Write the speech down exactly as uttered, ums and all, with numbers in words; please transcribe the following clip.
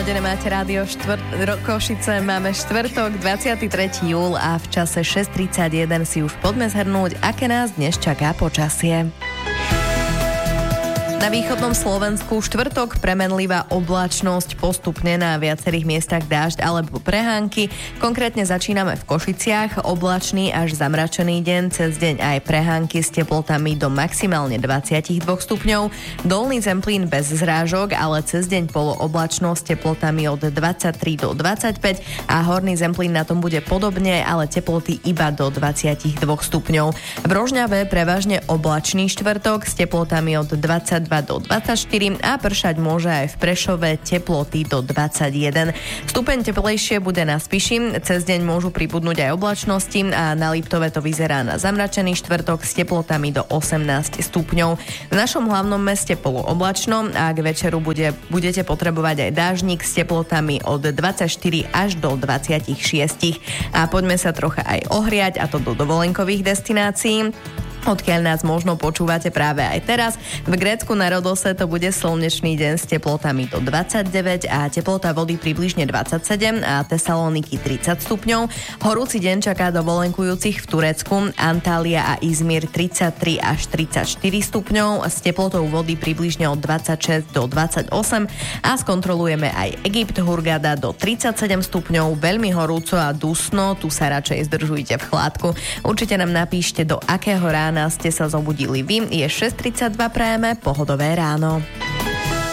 Nasladené máte rádio štvrt- Košice, máme štvrtok, dvadsiateho tretieho júla a v čase šesť tridsaťjeden si už poďme zhrnúť, aké nás dnes čaká počasie. Na východnom Slovensku štvrtok premenlivá oblačnosť, postupne na viacerých miestach dážď alebo prehánky. Konkrétne začíname v Košiciach, oblačný až zamračený deň, cez deň aj prehánky s teplotami do maximálne dvadsaťdva stupňov. Dolný Zemplín bez zrážok, ale cez deň polooblačno s teplotami od dvadsaťtri do dvadsaťpäť a Horný Zemplín na tom bude podobne, ale teploty iba do dvadsaťdva stupňov. V Rožňave prevažne oblačný štvrtok s teplotami od dvadsaťdva do dvadsaťštyri a pršať môže aj v Prešove, teploty do dvadsaťjeden. Stupeň teplejšie bude na Spiši, cez deň môžu pribudnúť aj oblačnosti a na Liptove to vyzerá na zamračený štvrtok s teplotami do osemnásť stupňov. V našom hlavnom meste polooblačno a k večeru bude, budete potrebovať aj dážnik s teplotami od dvadsaťštyri až do dvadsaťšesť. A poďme sa trocha aj ohriať, a to do dovolenkových destinácií, odkiaľ nás možno počúvate práve aj teraz. V Grécku na Rodose to bude slnečný deň s teplotami do dvadsaťdeväť a teplota vody približne dvadsaťsedem a Tesaloniky tridsať stupňov. Horúci deň čaká dovolenkujúcich v Turecku, Antália a Izmir tridsaťtri až tridsaťštyri stupňov s teplotou vody približne od dvadsaťšesť do dvadsaťosem a skontrolujeme aj Egypt, Hurghada do tridsaťsedem stupňov, veľmi horúco a dusno, tu sa radšej zdržujte v chládku. Určite nám napíšte, do akého rána ste sa zobudili vy. Je šesť tridsaťdva, prajeme pohodové ráno.